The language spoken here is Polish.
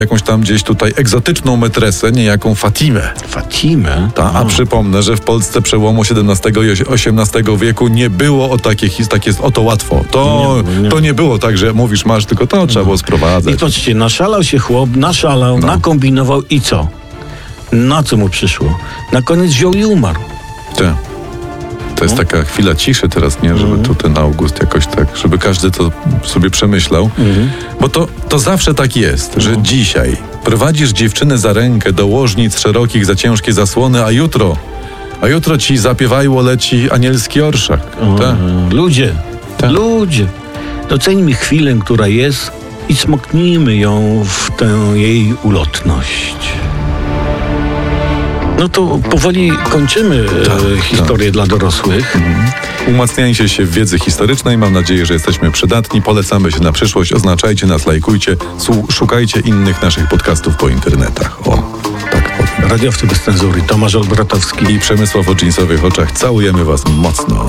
jakąś tam gdzieś tutaj egzotyczną metresę, niejaką Fatimę. Fatimę? A przypomnę, że w Polsce przełomu XVII i XVIII wieku nie było o takie oto łatwo. To nie było tak, że mówisz masz, tylko to trzeba było sprowadzać. I patrzcie, naszalał się chłop, nakombinował i co? Na co mu przyszło? Na koniec wziął i umarł. To jest taka chwila ciszy teraz, nie? Żeby tu ten August jakoś tak, żeby każdy to sobie przemyślał. Bo to zawsze tak jest, że dzisiaj prowadzisz dziewczynę za rękę do łożnic szerokich za ciężkie zasłony, a jutro ci zapiewajło leci anielski orszak. Ludzie, doceńmy chwilę, która jest i smoknijmy ją w tę jej ulotność. No to powoli kończymy historię dla dorosłych. Umacniajcie się w wiedzy historycznej. Mam nadzieję, że jesteśmy przydatni. Polecamy się na przyszłość. Oznaczajcie nas, lajkujcie. Szukajcie innych naszych podcastów po internetach. Tak powiem. Radiowcy bez cenzury. Tomasz Olbratowski i Przemysław o dżinsowych oczach. Całujemy was mocno.